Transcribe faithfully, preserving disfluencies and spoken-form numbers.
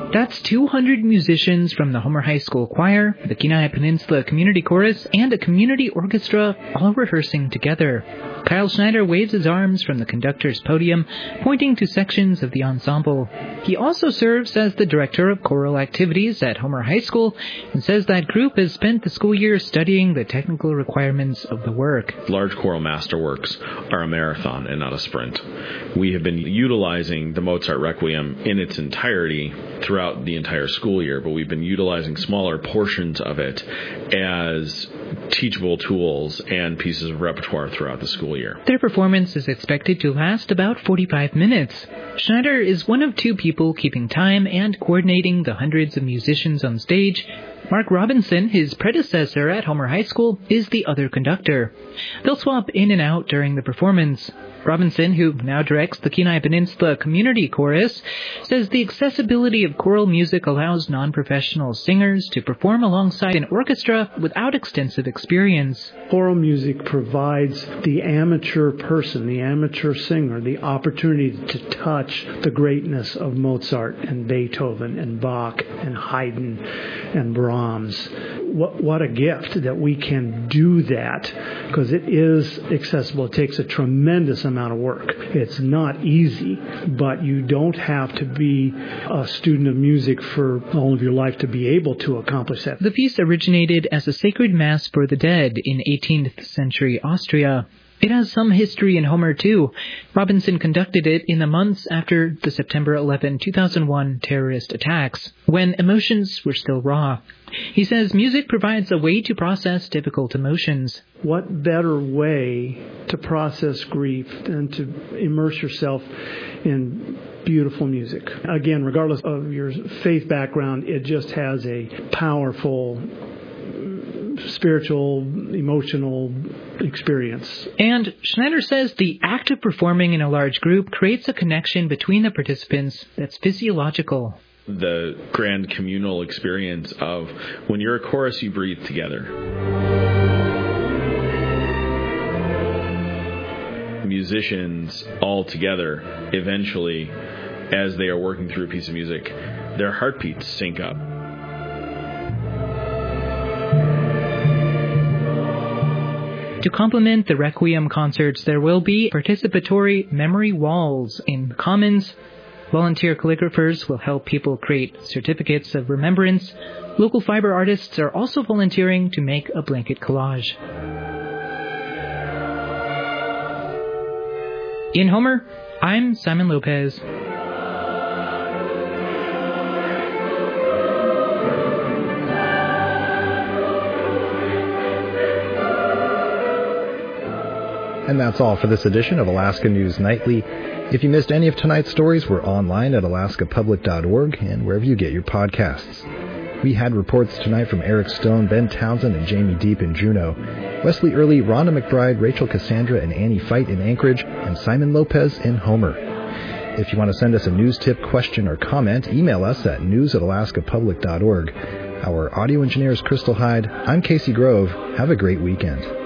That's two hundred musicians from the Homer High School Choir, the Kenai Peninsula Community Chorus, and a community orchestra all rehearsing together. Kyle Schneider waves his arms from the conductor's podium, pointing to sections of the ensemble. He also serves as the director of choral activities at Homer High School and says that group has spent the school year studying the technical requirements of the work. Large choral masterworks are a marathon and not a sprint. We have been utilizing the Mozart Requiem in its entirety throughout the entire school year, but we've been utilizing smaller portions of it as teachable tools and pieces of repertoire throughout the school year. Their performance is expected to last about forty-five minutes. Schneider is one of two people keeping time and coordinating the hundreds of musicians on stage. Mark Robinson, his predecessor at Homer High School, is the other conductor. They'll swap in and out during the performance. Robinson, who now directs the Kenai Peninsula Community Chorus, says the accessibility of choral music allows non-professional singers to perform alongside an orchestra without extensive experience. Choral music provides the amateur person, the amateur singer, the opportunity to touch the greatness of Mozart and Beethoven and Bach and Haydn and Brahms. What, what a gift that we can do that, because it is accessible. It takes a tremendous amount of work. It's not easy, but you don't have to be a student of music for all of your life to be able to accomplish that. The piece originated as a sacred mass for the dead in eighteenth century Austria. It has some history in Homer, too. Robinson conducted it in the months after the September eleventh, two thousand one terrorist attacks, when emotions were still raw. He says music provides a way to process difficult emotions. What better way to process grief than to immerse yourself in beautiful music? Again, regardless of your faith background, it just has a powerful spiritual, emotional experience. And Schneider says the act of performing in a large group creates a connection between the participants that's physiological. The grand communal experience of when you're a chorus, you breathe together. Musicians all together, eventually, as they are working through a piece of music, their heartbeats sync up. To complement the Requiem concerts, there will be participatory memory walls in the Commons. Volunteer calligraphers will help people create certificates of remembrance. Local fiber artists are also volunteering to make a blanket collage. In Homer, I'm Simon Lopez. And that's all for this edition of Alaska News Nightly. If you missed any of tonight's stories, we're online at alaska public dot org and wherever you get your podcasts. We had reports tonight from Eric Stone, Ben Townsend, and Jamie Deep in Juneau, Wesley Early, Rhonda McBride, Rachel Cassandra, and Annie Fight in Anchorage, and Simon Lopez in Homer. If you want to send us a news tip, question, or comment, email us at news at alaska public dot org. Our audio engineer is Crystal Hyde. I'm Casey Grove. Have a great weekend.